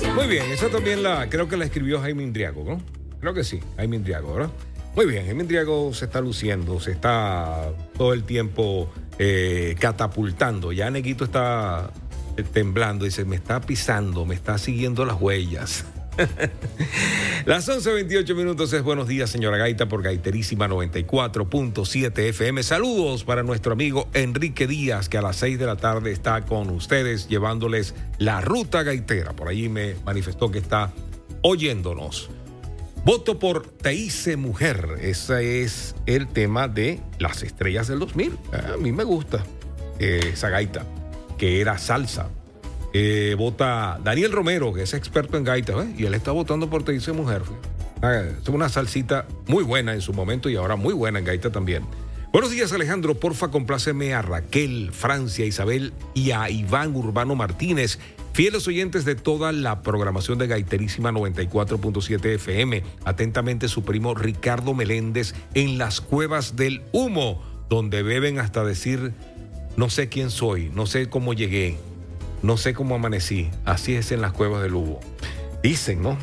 Muy bien, esa también creo que la escribió Jaime Indriago, ¿no? Creo que sí, Jaime Indriago, ¿verdad? Muy bien, Jaime Indriago se está luciendo, se está todo el tiempo catapultando. Ya Neguito está temblando, dice, me está pisando, me está siguiendo las huellas. Las 11:28 minutos es Buenos Días, señora Gaita, por Gaiterísima 94.7 FM. Saludos para nuestro amigo Enrique Díaz, que a las 6 de la tarde está con ustedes llevándoles la ruta gaitera. Por allí me manifestó que está oyéndonos. Voto por Te hice mujer. Ese es el tema de las estrellas del 2000. A mí me gusta esa gaita, que era salsa. Vota Daniel Romero, que es experto en gaita, y él está votando por Te hice mujer. Es una salsita muy buena en su momento y ahora muy buena en gaita también. Buenos días, Alejandro. Porfa, compláceme a Raquel, Francia, Isabel y a Iván Urbano Martínez, fieles oyentes de toda la programación de Gaiterísima 94.7 FM. Atentamente, su primo Ricardo Meléndez en las Cuevas del Humo, donde beben hasta decir, no sé quién soy, no sé cómo llegué, no sé cómo amanecí. Así es en las Cuevas del Humo. Dicen, ¿no?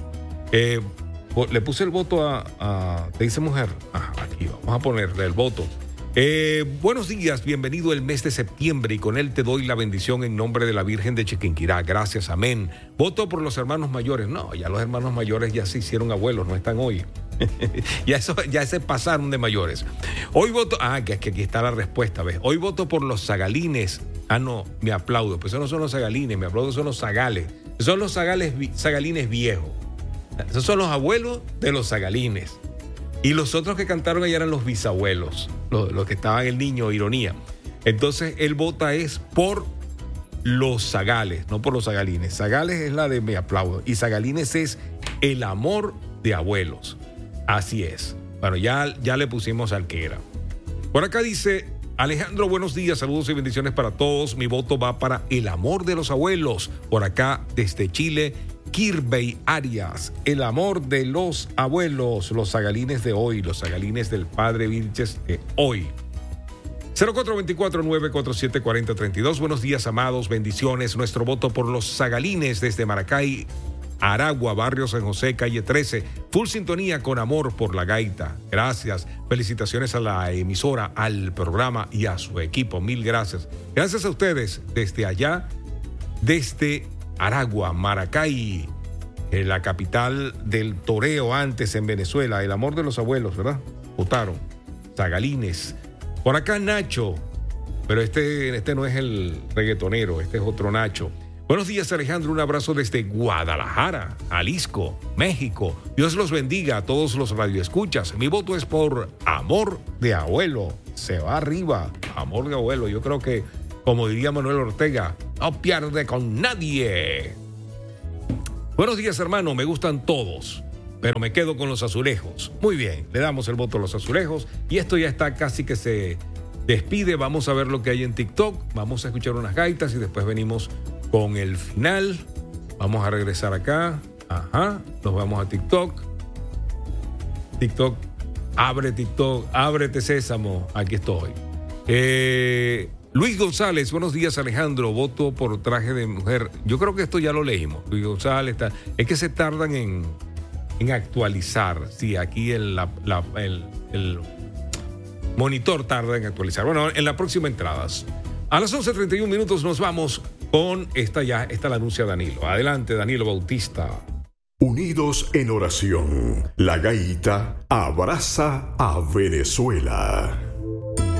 Le puse el voto a Te hice mujer. Aquí vamos a ponerle el voto. Buenos días, bienvenido el mes de septiembre y con él te doy la bendición en nombre de la Virgen de Chiquinquirá. Gracias, amén. Voto por los hermanos mayores. No, ya los hermanos mayores ya se hicieron abuelos, no están hoy. ya se pasaron de mayores. Hoy voto, que aquí está la respuesta, ¿ves? Hoy voto por los zagalines. No, me aplaudo. Pues esos no son los zagalines, me aplaudo, son los zagales. Son los zagalines viejos. Esos son los abuelos de los zagalines. Y los otros que cantaron allá eran los bisabuelos, los que estaban el niño, ironía. Entonces, él vota es por los zagales, no por los zagalines. Zagales es la de me aplaudo y zagalines es el amor de abuelos. Así es. Bueno, ya le pusimos al que era. Por acá dice Alejandro, buenos días, saludos y bendiciones para todos. Mi voto va para el amor de los abuelos. Por acá, desde Chile, Kirby Arias, el amor de los abuelos, los zagalines de hoy, los zagalines del padre Vilches de hoy. 0424-947-4032. Buenos días, amados, bendiciones. Nuestro voto por los zagalines desde Maracay, Aragua, Barrio San José, calle 13. Full sintonía con amor por la gaita. Gracias. Felicitaciones a la emisora, al programa y a su equipo. Mil gracias. Gracias a ustedes desde allá, desde Aragua, Maracay, la capital del toreo antes en Venezuela. El amor de los abuelos, ¿verdad? Votaron. Zagalines. Por acá Nacho, pero este no es el reggaetonero, este es otro Nacho. Buenos días, Alejandro, un abrazo desde Guadalajara, Jalisco, México. Dios los bendiga a todos los radioescuchas. Mi voto es por amor de abuelo. Se va arriba, amor de abuelo. Yo creo que, como diría Manuel Ortega, no pierde con nadie. Buenos días, hermano, me gustan todos, pero me quedo con los azulejos. Muy bien, le damos el voto a los azulejos y esto ya está casi que se despide. Vamos a ver lo que hay en TikTok, vamos a escuchar unas gaitas y después venimos con el final. Vamos a regresar acá. Nos vamos a TikTok. Ábrete Sésamo, aquí estoy. Luis González, buenos días, Alejandro, voto por traje de mujer. Yo creo que esto ya lo leímos. Luis González, es que se tardan en actualizar. Sí, aquí el monitor tarda en actualizar. Bueno, en la próxima entradas. A las 11:31 minutos nos vamos con esta la anuncia Danilo. Adelante, Danilo Bautista. Unidos en oración, la gaita abraza a Venezuela.